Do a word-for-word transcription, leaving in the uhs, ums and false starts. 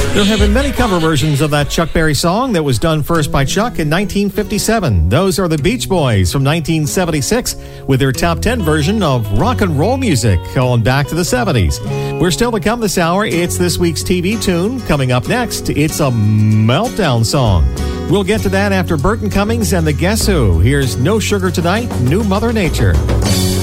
There have been many cover versions of that Chuck Berry song that was done first by Chuck in nineteen fifty-seven. Those are the Beach Boys from nineteen seventy-six with their top ten version of rock and roll music going back to the seventies. We're still to come this hour. It's this week's T V tune. Coming up next, it's a Meltdown song. We'll get to that after Burton Cummings and the Guess Who. Here's No Sugar Tonight, New Mother Nature.